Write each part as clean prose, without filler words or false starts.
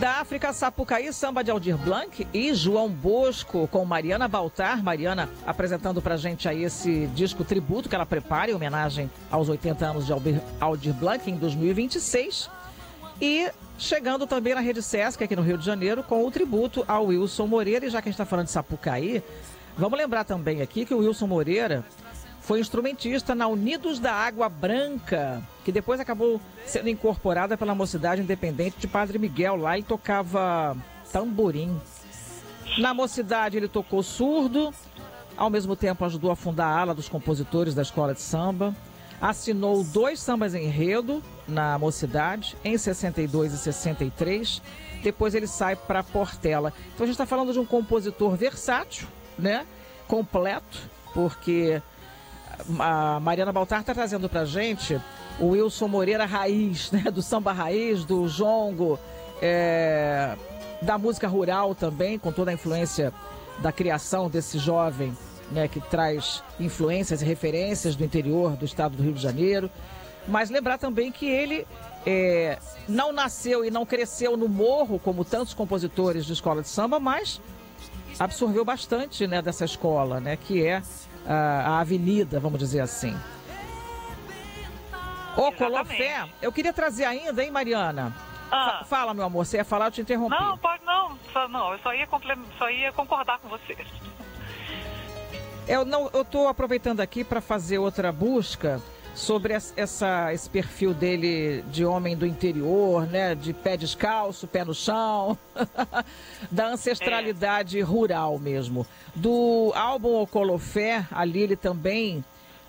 Da África, Sapucaí, samba de Aldir Blanc e João Bosco, com Mariana Baltar. Mariana apresentando pra gente aí esse disco tributo que ela prepara em homenagem aos 80 anos de Aldir Blanc em 2026. E chegando também na Rede Sesc, aqui no Rio de Janeiro, com o tributo ao Wilson Moreira. E já que a gente está falando de Sapucaí, vamos lembrar também aqui que o Wilson Moreira foi instrumentista na Unidos da Água Branca, que depois acabou sendo incorporada pela Mocidade Independente de Padre Miguel, lá, e tocava tamborim. Na Mocidade ele tocou surdo, ao mesmo tempo ajudou a fundar a ala dos compositores da escola de samba, assinou 2 sambas enredo na Mocidade, em 62 e 63, depois ele sai para Portela. Então a gente está falando de um compositor versátil, né, completo, porque a Mariana Baltar está trazendo para a gente o Wilson Moreira raiz, né, do samba raiz, do jongo, da música rural também, com toda a influência da criação desse jovem, né, que traz influências e referências do interior do estado do Rio de Janeiro. Mas lembrar também que ele não nasceu e não cresceu no morro, como tantos compositores de escola de samba, mas absorveu bastante, né, dessa escola, né, que é a avenida, vamos dizer assim. Ô, Colofé, eu queria trazer ainda, hein, Mariana? Fala, meu amor, você ia falar, eu te interrompi. Não, pode não. Eu só ia concordar com você. Eu tô aproveitando aqui para fazer outra busca sobre esse perfil dele de homem do interior, né, de pé descalço, pé no chão, da ancestralidade rural mesmo. Do álbum O Colofé, ali ele também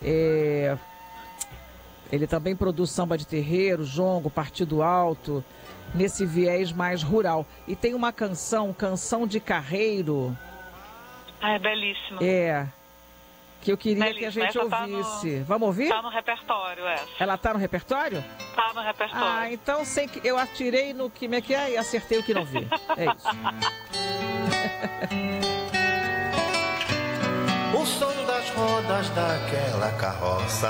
produz samba de terreiro, jongo, partido alto, nesse viés mais rural. E tem uma canção de carreiro. É belíssima. Que eu queria que a gente ouvisse. Vamos ouvir? Tá no repertório, essa. Ela tá no repertório? Tá no repertório. Então sei que eu atirei no que é e acertei o que não vi. É isso. O som das rodas daquela carroça